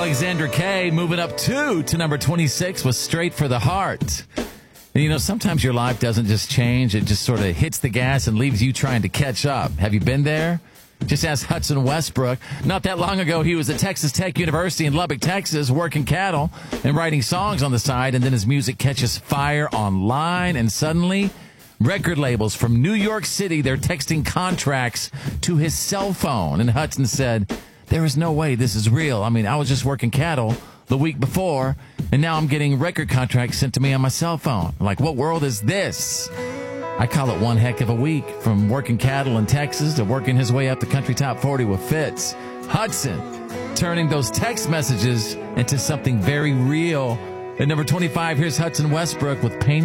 Alexander K moving up 2 to number 26 with Straight for the Heart. And, you know, sometimes your life doesn't just change. It just sort of hits the gas and leaves you trying to catch up. Have you been there? Just ask Hudson Westbrook. Not that long ago, he was at Texas Tech University in Lubbock, Texas, working cattle and writing songs on the side. And then his music catches fire online. And suddenly, record labels from New York City, they're texting contracts to his cell phone. And Hudson said, there is no way this is real. I mean, I was just working cattle the week before, and now I'm getting record contracts sent to me on my cell phone. I'm like, what world is this? I call it one heck of a week, from working cattle in Texas to working his way up the country top 40 with Fitz. Hudson turning those text messages into something very real. At number 25, here's Hudson Westbrook with Pain.